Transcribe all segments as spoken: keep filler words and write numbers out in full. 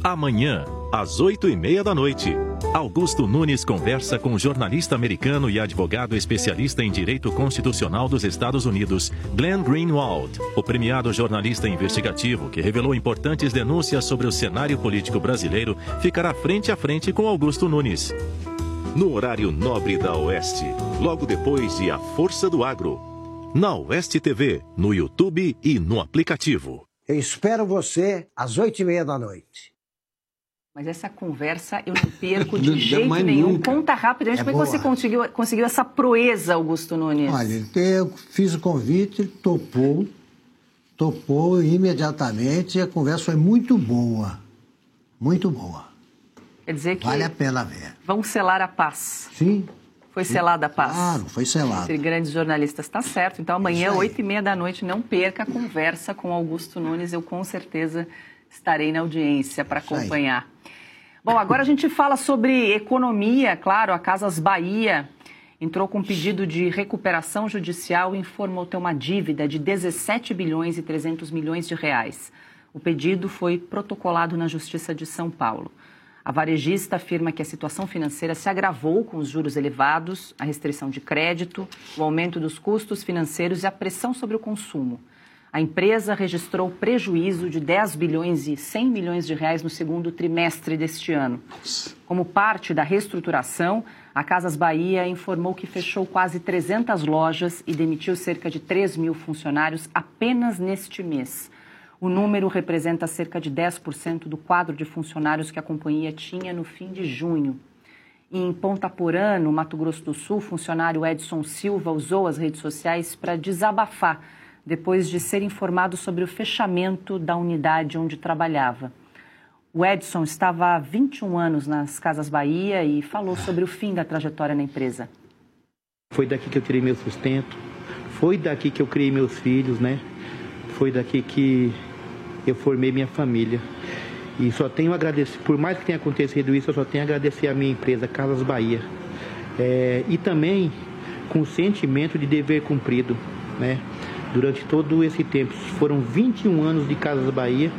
Amanhã, às oito e meia da noite, Augusto Nunes conversa com o jornalista americano e advogado especialista em direito constitucional dos Estados Unidos, Glenn Greenwald, o premiado jornalista investigativo que revelou importantes denúncias sobre o cenário político brasileiro, ficará frente a frente com Augusto Nunes. No horário nobre da Oeste, logo depois de A Força do Agro. Na Oeste T V, no YouTube e no aplicativo. Eu espero você às oito e meia da noite. Mas essa conversa eu não perco de jeito nenhum. Nunca. Conta rapidamente, é como é que você conseguiu, conseguiu essa proeza, Augusto Nunes? Olha, eu fiz o convite, ele topou, topou imediatamente e a conversa foi muito boa, muito boa. Quer dizer que... Vale a pena ver. Vão selar a paz. Sim. Foi selada a paz. Claro, foi selada. Entre grandes jornalistas, está certo. Então amanhã, oito e meia da noite, não perca a conversa com Augusto Nunes. Eu com certeza estarei na audiência para acompanhar. Bom, agora a gente fala sobre economia. Claro, a Casas Bahia entrou com um pedido de recuperação judicial e informou ter uma dívida de dezessete bilhões e trezentos milhões de reais. O pedido foi protocolado na Justiça de São Paulo. A varejista afirma que a situação financeira se agravou com os juros elevados, a restrição de crédito, o aumento dos custos financeiros e a pressão sobre o consumo. A empresa registrou prejuízo de dez bilhões e cem milhões de reais no segundo trimestre deste ano. Como parte da reestruturação, a Casas Bahia informou que fechou quase trezentas lojas e demitiu cerca de três mil funcionários apenas neste mês. O número representa cerca de dez por cento do quadro de funcionários que a companhia tinha no fim de junho. E em Ponta Porã, no Mato Grosso do Sul, o funcionário Edson Silva usou as redes sociais para desabafar, depois de ser informado sobre o fechamento da unidade onde trabalhava. O Edson estava há vinte e um anos nas Casas Bahia e falou sobre o fim da trajetória na empresa. Foi daqui que eu tirei meu sustento, foi daqui que eu criei meus filhos, né? Foi daqui que eu formei minha família. E só tenho a agradecer, por mais que tenha acontecido isso, eu só tenho a agradecer a minha empresa, Casas Bahia. É, e também com o sentimento de dever cumprido, né? Durante todo esse tempo, foram vinte e um anos de Casas Bahia,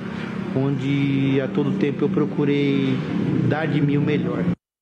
onde a todo tempo eu procurei dar de mim o melhor.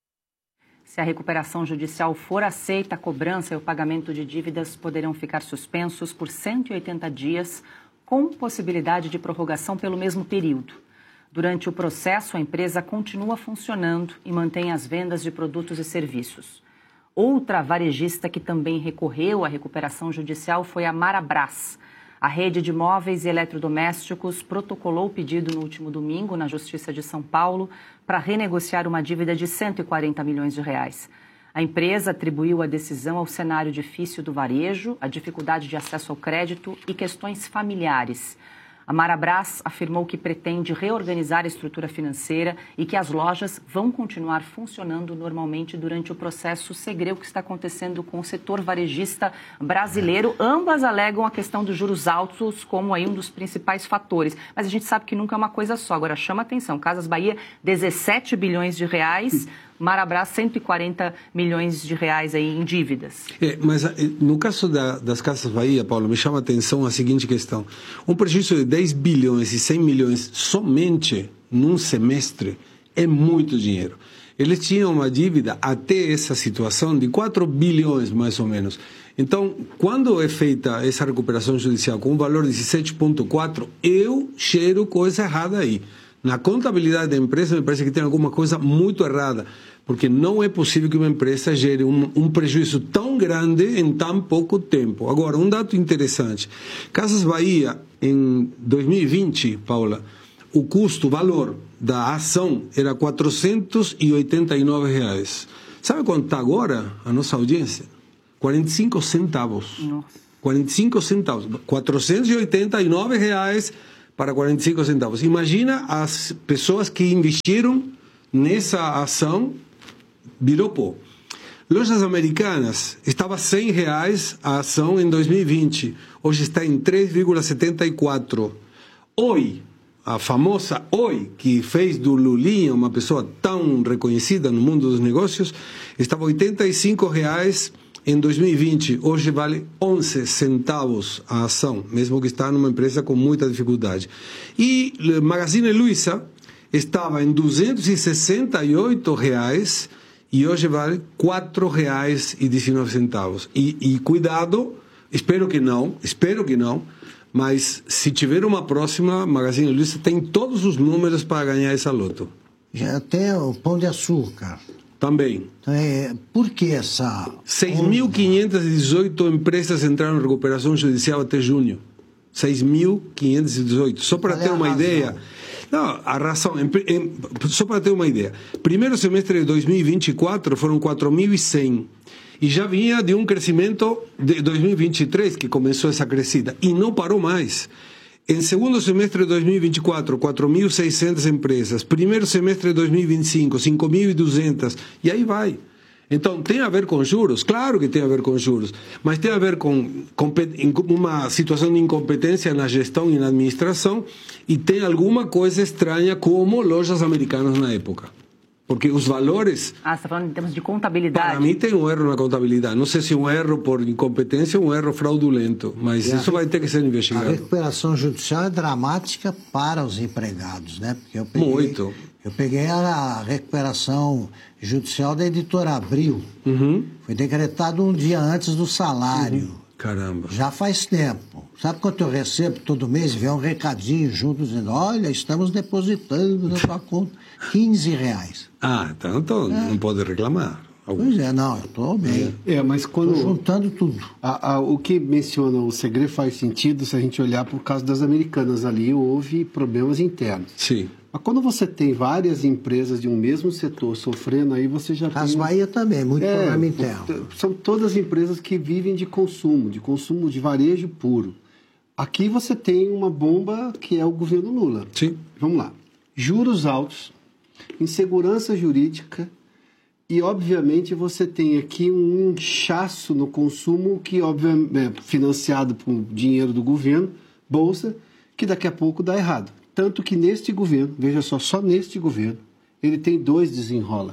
Se a recuperação judicial for aceita, a cobrança e o pagamento de dívidas poderão ficar suspensos por cento e oitenta dias, com possibilidade de prorrogação pelo mesmo período. Durante o processo, a empresa continua funcionando e mantém as vendas de produtos e serviços. Outra varejista que também recorreu à recuperação judicial foi a Marabras. A rede de móveis e eletrodomésticos protocolou o pedido no último domingo na Justiça de São Paulo para renegociar uma dívida de cento e quarenta milhões de reais. A empresa atribuiu a decisão ao cenário difícil do varejo, a dificuldade de acesso ao crédito e questões familiares. A Marabras afirmou que pretende reorganizar a estrutura financeira e que as lojas vão continuar funcionando normalmente durante o processo segreu que está acontecendo com o setor varejista brasileiro. Ambas alegam a questão dos juros altos como aí um dos principais fatores. Mas a gente sabe que nunca é uma coisa só. Agora chama atenção. Casas Bahia, dezessete bilhões de reais. Marabras, cento e quarenta milhões de reais aí em dívidas. É, mas no caso da, das Casas Bahia, Paulo, me chama a atenção a seguinte questão. Um prejuízo de dez bilhões e cem milhões somente num semestre é muito dinheiro. Eles tinham uma dívida até essa situação de quatro bilhões, mais ou menos. Então, quando é feita essa recuperação judicial com um valor de dezessete vírgula quatro, eu cheiro coisa errada aí. Na contabilidade da empresa, me parece que tem alguma coisa muito errada, porque não é possível que uma empresa gere um, um prejuízo tão grande em tão pouco tempo. Agora, um dado interessante. Casas Bahia, em dois mil e vinte, Paula, o custo, o valor da ação era quatrocentos e oitenta e nove reais. Sabe quanto está agora a nossa audiência? quarenta e cinco centavos. Nossa. quarenta e cinco centavos. quatrocentos e oitenta e nove reais para quarenta e cinco centavos. Imagina as pessoas que investiram nessa ação, virou pó. Lojas Americanas, estava cem reais a ação em dois mil e vinte, hoje está em três vírgula setenta e quatro. Oi, a famosa Oi, que fez do Lulinha uma pessoa tão reconhecida no mundo dos negócios, estava oitenta e cinco reais em dois mil e vinte, hoje vale onze centavos a ação, mesmo que está numa empresa com muita dificuldade. E Magazine Luiza estava em duzentos e sessenta e oito reais e hoje vale quatro reais e dezenove centavos. E, e cuidado, espero que não, espero que não, mas se tiver uma próxima, Magazine Luiza tem todos os números para ganhar essa loto. Já tem o Pão de Açúcar. Também. É, por que essa... seis mil quinhentas e dezoito empresas entraram em recuperação judicial até junho. seis mil quinhentas e dezoito. Só para ter uma ideia... Não, a razão... Em, em, só para ter uma ideia. Primeiro semestre de dois mil e vinte e quatro foram quatro mil e cem. E já vinha de um crescimento de dois mil e vinte e três, que começou essa crescida. E não parou mais. Em segundo semestre de dois mil e vinte e quatro, quatro mil e seiscentas empresas. Primeiro semestre de dois mil e vinte e cinco, cinco mil e duzentas. E aí vai. Então, tem a ver com juros? Claro que tem a ver com juros. Mas tem a ver com, com uma situação de incompetência na gestão e na administração. E tem alguma coisa estranha como lojas americanas na época. Porque os valores... Ah, você está falando em termos de contabilidade. Para mim tem um erro na contabilidade. Não sei se um erro por incompetência ou um erro fraudulento, mas é, isso vai ter que ser investigado. A recuperação judicial é dramática para os empregados, né? Porque eu peguei, Muito. Eu peguei a recuperação judicial da Editora Abril. Uhum. Foi decretado um dia antes do salário. Uhum. Caramba. Já faz tempo. Sabe quanto eu recebo todo mês? Vem um recadinho junto dizendo, olha, estamos depositando na sua conta quinze reais. Ah, então, então é. Não pode reclamar. Pois é, não, eu estou bem. É, mas quando... Estou juntando tudo. A, a, o que menciona o segredo faz sentido se a gente olhar por causa das americanas. Ali houve problemas internos. Sim. Mas quando você tem várias empresas de um mesmo setor sofrendo, aí você já As tem... Bahia também, muito é, problema interno. São todas empresas que vivem de consumo, de consumo de varejo puro. Aqui você tem uma bomba que é o governo Lula. Sim. Vamos lá. Juros altos, insegurança jurídica e, obviamente, você tem aqui um inchaço no consumo que, obviamente, é financiado por dinheiro do governo, bolsa, que daqui a pouco dá errado. Tanto que neste governo, veja só, só neste governo, ele tem dois desenrola.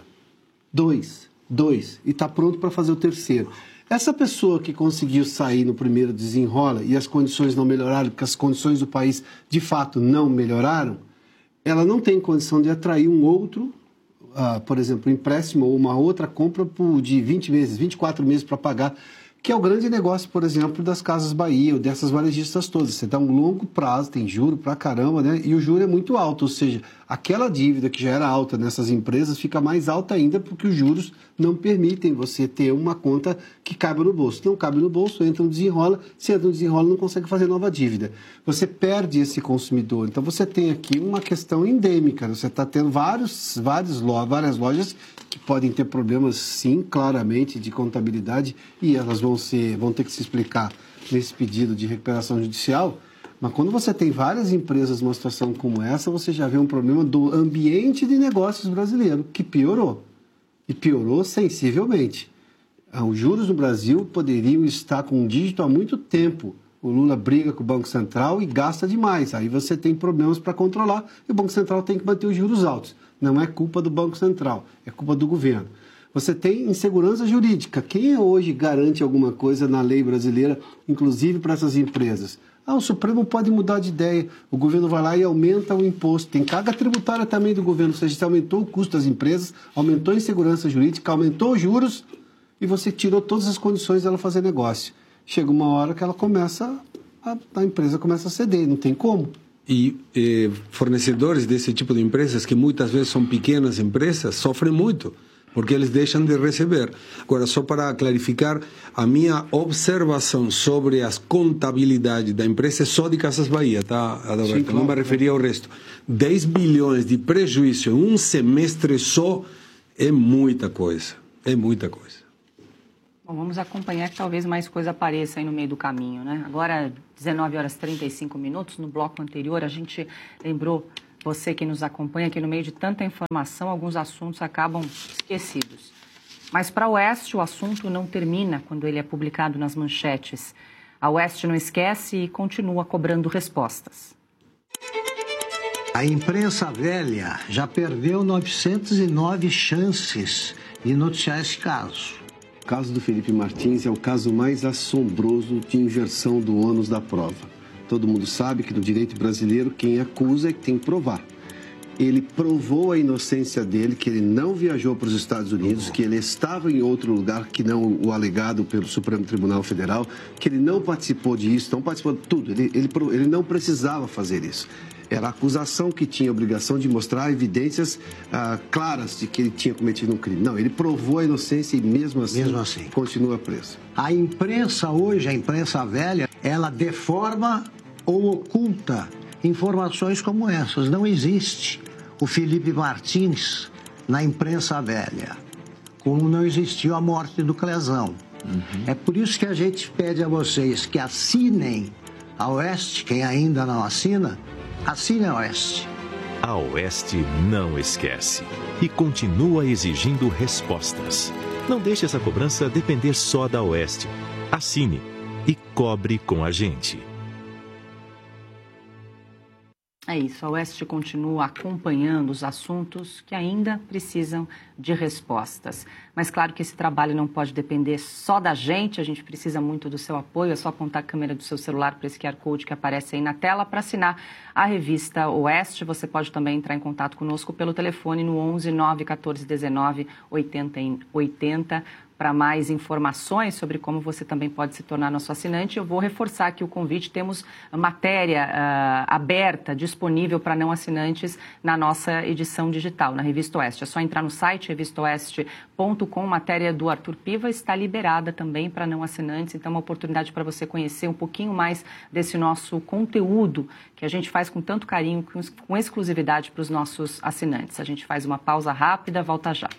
Dois. Dois. E está pronto para fazer o terceiro. Essa pessoa que conseguiu sair no primeiro desenrola e as condições não melhoraram, porque as condições do país, de fato, não melhoraram, ela não tem condição de atrair um outro, uh, por exemplo, um empréstimo ou uma outra compra por, de vinte meses, vinte e quatro meses para pagar, que é o grande negócio, por exemplo, das Casas Bahia ou dessas varejistas todas. Você dá um longo prazo, tem juro pra caramba, né? E o juro é muito alto, ou seja, aquela dívida que já era alta nessas empresas fica mais alta ainda porque os juros não permitem você ter uma conta que caiba no bolso. Não cabe no bolso, entra no desenrola, se entra no desenrola não consegue fazer nova dívida. Você perde esse consumidor. Então você tem aqui uma questão endêmica, você está tendo vários, vários, várias lojas que podem ter problemas, sim, claramente, de contabilidade, e elas vão, ser, vão ter que se explicar nesse pedido de recuperação judicial, mas quando você tem várias empresas numa situação como essa, você já vê um problema do ambiente de negócios brasileiro, que piorou, e piorou sensivelmente. Os juros no Brasil poderiam estar com um dígito há muito tempo. O Lula briga com o Banco Central e gasta demais, aí você tem problemas para controlar, e o Banco Central tem que manter os juros altos. Não é culpa do Banco Central, é culpa do governo. Você tem insegurança jurídica. Quem hoje garante alguma coisa na lei brasileira, inclusive para essas empresas? Ah, o Supremo pode mudar de ideia. O governo vai lá e aumenta o imposto. Tem carga tributária também do governo. Ou seja, você aumentou o custo das empresas, aumentou a insegurança jurídica, aumentou os juros e você tirou todas as condições dela fazer negócio. Chega uma hora que ela começa, a, a empresa começa a ceder, não tem como. E eh, fornecedores desse tipo de empresas, que muitas vezes são pequenas empresas, sofrem muito, porque eles deixam de receber. Agora, só para clarificar, a minha observação sobre as contabilidades da empresa é só de Casas Bahia, tá, Adalberto? Sim, claro. Não me referi ao resto. dez bilhões de prejuízo em um semestre só é muita coisa, é muita coisa. Bom, vamos acompanhar que talvez mais coisa apareça aí no meio do caminho, né? Agora, dezenove horas e trinta e cinco minutos, no bloco anterior, a gente lembrou, você que nos acompanha, que no meio de tanta informação, alguns assuntos acabam esquecidos. Mas para a Oeste, o assunto não termina quando ele é publicado nas manchetes. A Oeste não esquece e continua cobrando respostas. A imprensa velha já perdeu novecentas e nove chances de noticiar esse caso. O caso do Felipe Martins é o caso mais assombroso de inversão do ônus da prova. Todo mundo sabe que no direito brasileiro quem acusa é que tem que provar. ele provou a inocência dele, que ele não viajou para os Estados Unidos, que ele estava em outro lugar que não o alegado pelo Supremo Tribunal Federal, que ele não participou disso, não participou de tudo, ele, ele, ele não precisava fazer isso. Era a acusação que tinha a obrigação de mostrar evidências ah, claras de que ele tinha cometido um crime. Não, ele provou a inocência e mesmo assim, mesmo assim continua preso. A imprensa hoje, a imprensa velha, ela deforma ou oculta informações como essas. Não existe o Felipe Martins na imprensa velha, como não existiu a morte do Clezão. Uhum. É por isso que a gente pede a vocês que assinem a Oeste, quem ainda não assina, assine a Oeste. A Oeste não esquece e continua exigindo respostas. Não deixe essa cobrança depender só da Oeste. Assine e cobre com a gente. É isso, a Oeste continua acompanhando os assuntos que ainda precisam de respostas. Mas claro que esse trabalho não pode depender só da gente, a gente precisa muito do seu apoio, é só apontar a câmera do seu celular para esse Q R Code que aparece aí na tela para assinar a revista Oeste. Você pode também entrar em contato conosco pelo telefone no onze, nove um quatro, dezenove, oitenta, oitenta. Para mais informações sobre como você também pode se tornar nosso assinante, eu vou reforçar aqui o convite. Temos matéria uh, aberta, disponível para não assinantes na nossa edição digital, na Revista Oeste. É só entrar no site revista oeste ponto com, matéria do Arthur Piva está liberada também para não assinantes. Então, é uma oportunidade para você conhecer um pouquinho mais desse nosso conteúdo que a gente faz com tanto carinho, com, com exclusividade para os nossos assinantes. A gente faz uma pausa rápida, volta já.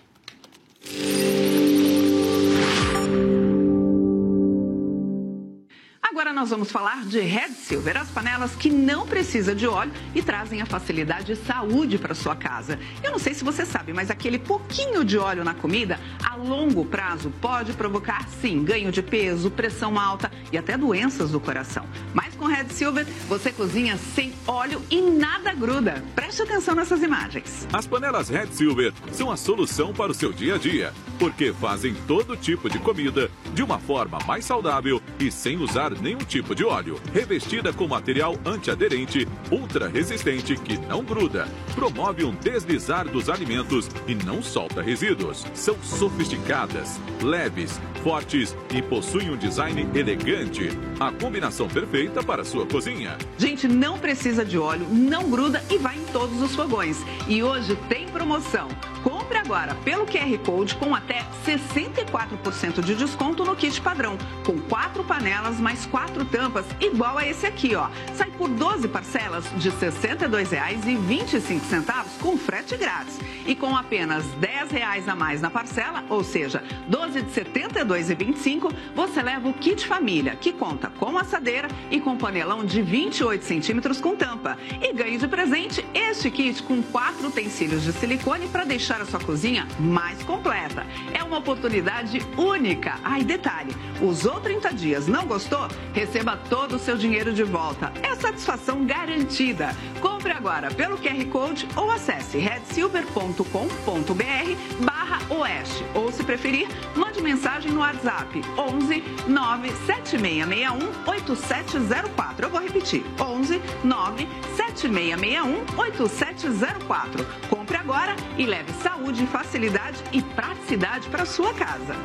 Agora nós vamos falar de Red Silver, as panelas que não precisam de óleo e trazem a facilidade e saúde para sua casa. Eu não sei se você sabe, mas aquele pouquinho de óleo na comida, a longo prazo, pode provocar, sim, ganho de peso, pressão alta e até doenças do coração. Mas com Red Silver, você cozinha sem óleo e nada gruda. Preste atenção nessas imagens. As panelas Red Silver são a solução para o seu dia a dia, porque fazem todo tipo de comida de uma forma mais saudável e sem usar nenhum tipo de óleo. Revestida com material antiaderente, ultra resistente que não gruda, promove um deslizar dos alimentos e não solta resíduos. São sofisticadas, leves, fortes e possuem um design elegante. A combinação perfeita para a sua cozinha. Gente, não precisa de óleo, não gruda e vai em todos os fogões. E hoje tem promoção. Compre agora pelo Q R Code com até sessenta e quatro por cento de desconto no kit padrão, com quatro panelas mais quatro tampas, igual a esse aqui, ó. Sai por doze parcelas de sessenta e dois reais e vinte e cinco centavos com frete grátis. E com apenas dez reais a mais na parcela, ou seja, doze de setenta e dois reais e vinte e cinco centavos, você leva o kit família, que conta com assadeira e com panelão de vinte e oito centímetros com tampa. E ganhe de presente este kit com quatro utensílios de silicone para deixar a sua cozinha mais completa. É uma oportunidade única. Ah, e detalhe, usou trinta dias, não gostou? Receba todo o seu dinheiro de volta. É satisfação garantida. Compre agora pelo Q R Code ou acesse red silver ponto com ponto br barra oeste. Ou, se preferir, mande mensagem no WhatsApp onze, nove sete seis seis um, oito sete zero quatro. Eu vou repetir, onze, nove sete seis seis um, oito sete zero quatro. Compre agora e leve saúde, facilidade e praticidade para sua casa.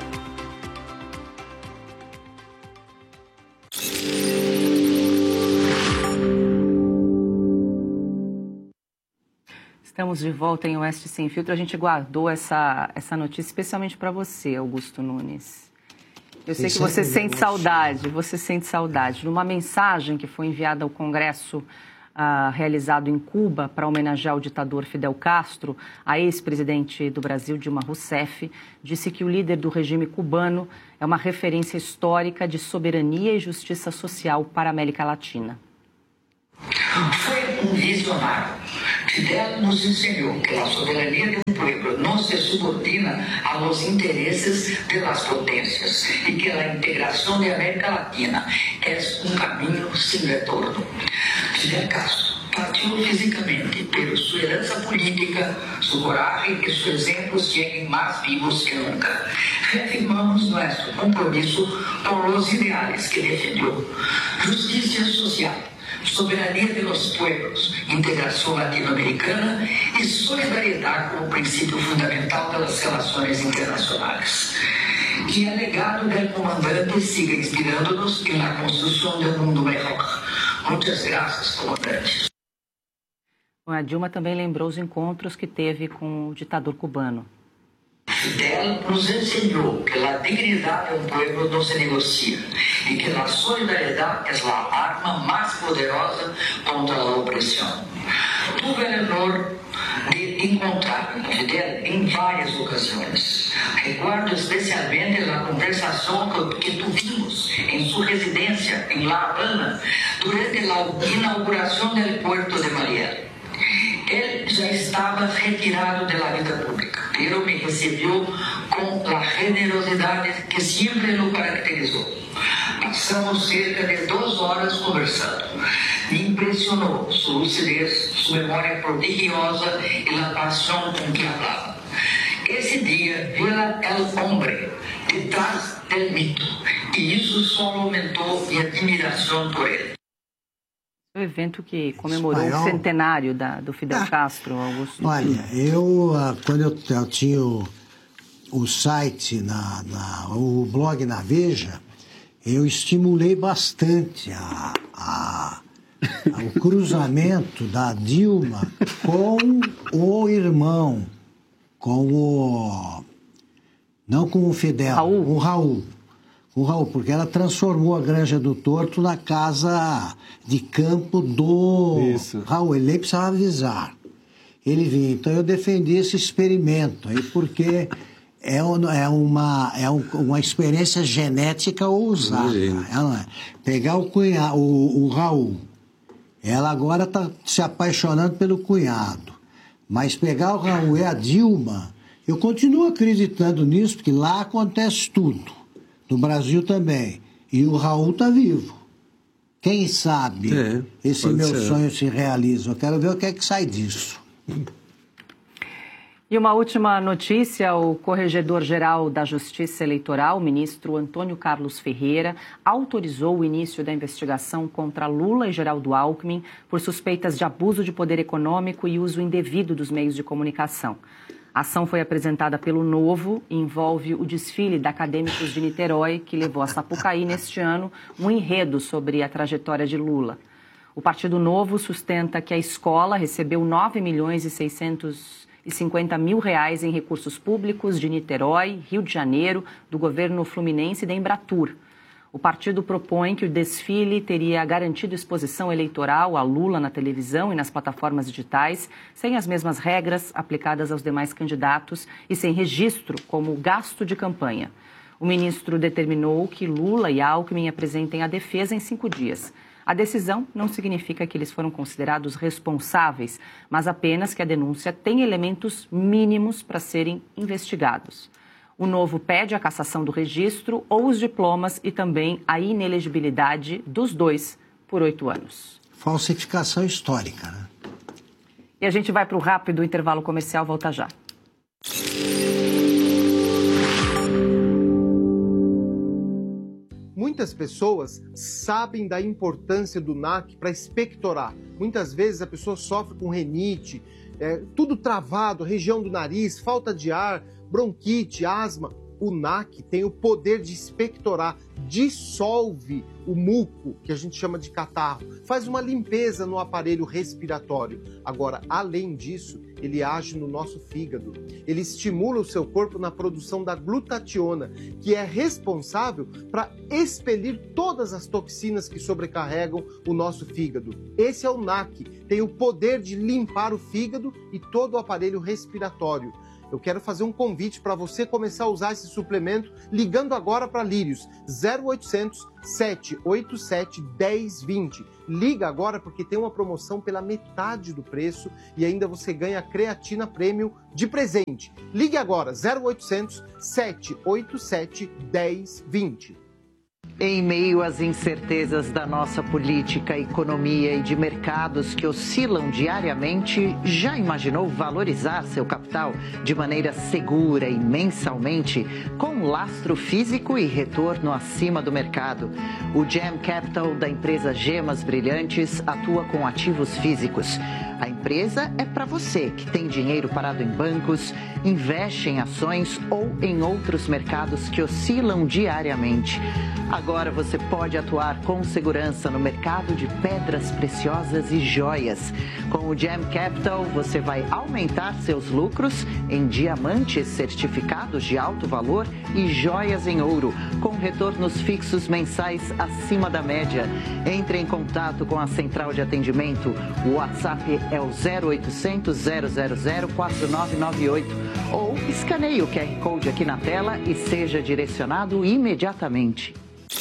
Estamos de volta em Oeste Sem Filtro. A gente guardou essa, essa notícia especialmente para você, Augusto Nunes. Eu sei que você sente saudade, você sente saudade. Numa mensagem que foi enviada ao Congresso Uh, realizado em Cuba para homenagear o ditador Fidel Castro, a ex-presidente do Brasil, Dilma Rousseff, disse que o líder do regime cubano é uma referência histórica de soberania e justiça social para a América Latina. Foi um visionário. Fidel nos ensinou que a soberania de um pueblo não se subordina a los intereses de las potencias e que a integração da América Latina é um caminho sem retorno. Fidel Castro partiu fisicamente, pero sua herança política, sua coragem e seus exemplos chegam mais vivos que nunca. Reafirmamos nosso compromisso com os ideais que defendeu: justiça social, soberania de los pueblos, integração latino-americana e solidariedade como princípio fundamental das relações internacionais. Que o legado do comandante siga inspirando-nos na construção de um mundo melhor. Muitas graças, comandante. A Dilma também lembrou os encontros que teve com o ditador cubano. Fidel nos ensinou que a dignidade de um povo não se negocia e que a solidariedade é a arma mais poderosa contra a opressão. Tive o honor de encontrar Fidel em várias ocasiões. Recuerdo especialmente a conversação que tivemos em sua residência em La Habana durante a inauguração do Puerto de Mariel. Ele já estava retirado da vida pública, mas me recebeu com a generosidade que sempre o caracterizou. Passamos cerca de duas horas conversando. Me impressionou sua lucidez, sua memória prodigiosa e a paixão com que falava. Esse dia, vi o homem detrás do mito, e isso só aumentou minha admiração por ele. O evento que comemorou Espanhol. o centenário da, do Fidel ah, Castro, Augusto. Olha, eu, quando eu, eu tinha o, o site, na, na, o blog na Veja, eu estimulei bastante a, a, a, o cruzamento da Dilma com o irmão, com o... não com o Fidel, Raul. com o Raul. O Raul, porque ela transformou a Granja do Torto na casa de campo do Isso. Raul. Ele nem precisava avisar. Ele vinha. Então eu defendi esse experimento aí, porque é, um, é, uma, é um, uma experiência genética ousada. Ela, pegar o, cunha, o, o Raul, ela agora está se apaixonando pelo cunhado. Mas pegar o Raul e a Dilma, eu continuo acreditando nisso, porque lá acontece tudo. No Brasil também. E o Raul está vivo. Quem sabe é, esse meu ser. sonho se realiza. Eu quero ver o que é que sai disso. E uma última notícia, o Corregedor-Geral da Justiça Eleitoral, o ministro Antônio Carlos Ferreira, autorizou o início da investigação contra Lula e Geraldo Alckmin por suspeitas de abuso de poder econômico e uso indevido dos meios de comunicação. A ação foi apresentada pelo Novo e envolve o desfile da Acadêmicos de Niterói, que levou a Sapucaí neste ano um enredo sobre a trajetória de Lula. O Partido Novo sustenta que a escola recebeu nove milhões e seiscentos e cinquenta mil reais em recursos públicos de Niterói, Rio de Janeiro, do governo fluminense e da Embratur. O partido propõe que o desfile teria garantido exposição eleitoral a Lula na televisão e nas plataformas digitais, sem as mesmas regras aplicadas aos demais candidatos e sem registro como gasto de campanha. O ministro determinou que Lula e Alckmin apresentem a defesa em cinco dias. A decisão não significa que eles foram considerados responsáveis, mas apenas que a denúncia tem elementos mínimos para serem investigados. O Novo pede a cassação do registro ou os diplomas e também a inelegibilidade dos dois por oito anos. Falsificação histórica, né? E a gente vai para o rápido intervalo comercial, volta já. Muitas pessoas sabem da importância do N A C para expectorar. Muitas vezes a pessoa sofre com rinite, é, tudo travado, região do nariz, falta de ar, bronquite, asma. O N A C tem o poder de expectorar, dissolve o muco, que a gente chama de catarro, faz uma limpeza no aparelho respiratório. Agora, além disso, ele age no nosso fígado. Ele estimula o seu corpo na produção da glutationa, que é responsável para expelir todas as toxinas que sobrecarregam o nosso fígado. Esse é o N A C, tem o poder de limpar o fígado e todo o aparelho respiratório. Eu quero fazer um convite para você começar a usar esse suplemento ligando agora para Lírios, zero oitocentos, sete oito sete, um zero dois zero. Liga agora porque tem uma promoção pela metade do preço e ainda você ganha creatina premium de presente. Ligue agora, zero oitocentos, sete oito sete, um zero dois zero. Em meio às incertezas da nossa política, economia e de mercados que oscilam diariamente, já imaginou valorizar seu capital de maneira segura e mensalmente, com lastro físico e retorno acima do mercado? O Gem Capital da empresa Gemas Brilhantes atua com ativos físicos. A empresa é para você que tem dinheiro parado em bancos, investe em ações ou em outros mercados que oscilam diariamente. Agora você pode atuar com segurança no mercado de pedras preciosas e joias. Com o Gem Capital, você vai aumentar seus lucros em diamantes certificados de alto valor e joias em ouro, com retornos fixos mensais acima da média. Entre em contato com a central de atendimento. O WhatsApp é o zero oitocentos, zero zero zero, quatro nove nove oito ou escaneie o Q R Code aqui na tela e seja direcionado imediatamente.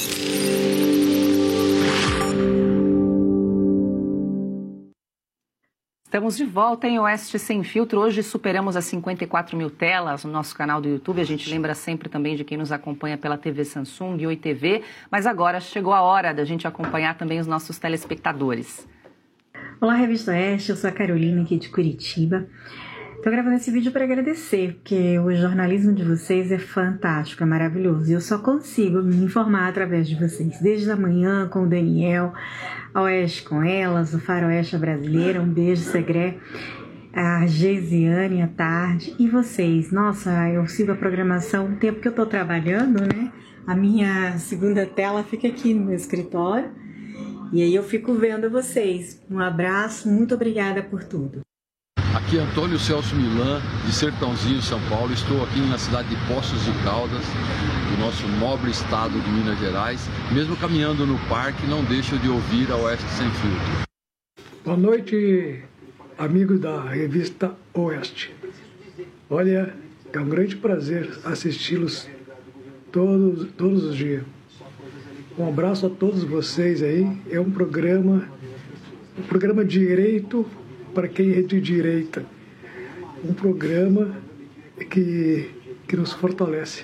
Estamos de volta em Oeste Sem Filtro. Hoje superamos as cinquenta e quatro mil telas no nosso canal do YouTube. A gente lembra sempre também de quem nos acompanha pela T V Samsung e Oi T V. Mas agora chegou a hora da gente acompanhar também os nossos telespectadores. Olá, Revista Oeste. Eu sou a Carolina aqui de Curitiba. Estou gravando esse vídeo para agradecer, porque o jornalismo de vocês é fantástico, é maravilhoso. E eu só consigo me informar através de vocês. Desde a manhã com o Daniel, a Oeste com Elas, o Faroeste Brasileira, um beijo, Segré, a Geisiane à tarde. E vocês? Nossa, eu sigo a programação o tempo que eu estou trabalhando, né? A minha segunda tela fica aqui no meu escritório. E aí eu fico vendo vocês. Um abraço, muito obrigada por tudo. Aqui é Antônio Celso Milan, de Sertãozinho, São Paulo. Estou aqui na cidade de Poços de Caldas, do nosso nobre estado de Minas Gerais. Mesmo caminhando no parque, não deixo de ouvir a Oeste Sem Filtro. Boa noite, amigos da revista Oeste. Olha, é um grande prazer assisti-los todos, todos os dias. Um abraço a todos vocês aí. É um programa, um programa direito para quem é de direita. Um programa que, que nos fortalece.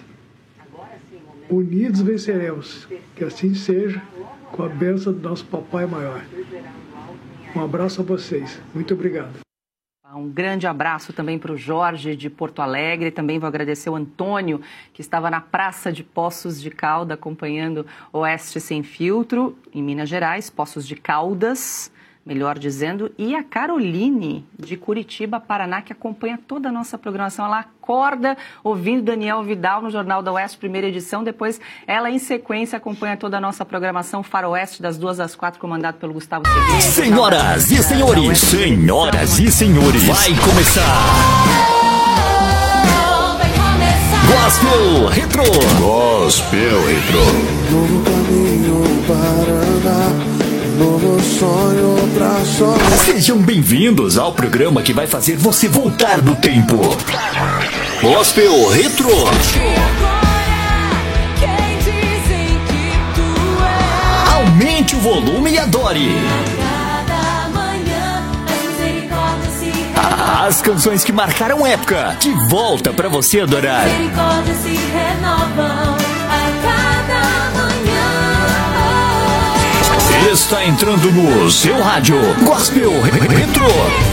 Unidos venceremos. Que assim seja, com a bênção do nosso Papai Maior. Um abraço a vocês. Muito obrigado. Um grande abraço também para o Jorge de Porto Alegre. Também vou agradecer o Antônio, que estava na Praça de Poços de Caldas, acompanhando Oeste Sem Filtro, em Minas Gerais, Poços de Caldas, melhor dizendo, e a Caroline, de Curitiba, Paraná, que acompanha toda a nossa programação. Ela acorda ouvindo Daniel Vidal no Jornal da Oeste, primeira edição. Depois, ela, em sequência, acompanha toda a nossa programação Faroeste, das duas às quatro, comandado pelo Gustavo Segredo. Senhoras e senhores, senhoras e senhores, vai começar! Gospel Retro! Gospel Retro! Novo caminho para andar. Novo sonho pra sonhar. Sejam bem-vindos ao programa que vai fazer você voltar no tempo. Gospel Retro. Aumente o volume e adore. As canções que marcaram época, de volta pra você adorar. Misericórdias se renovam a cada manhã. Está entrando no seu rádio Gospel Retro.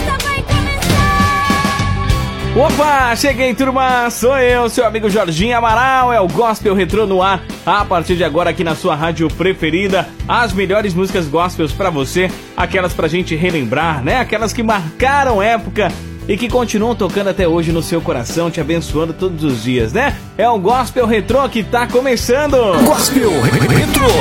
Opa, cheguei, turma, sou eu, seu amigo Jorginho Amaral, é o Gospel Retro no ar, a partir de agora aqui na sua rádio preferida, as melhores músicas gospels pra você, aquelas pra gente relembrar, né, aquelas que marcaram época e que continuam tocando até hoje no seu coração, te abençoando todos os dias, né, é o Gospel Retro que tá começando. Gospel Retro.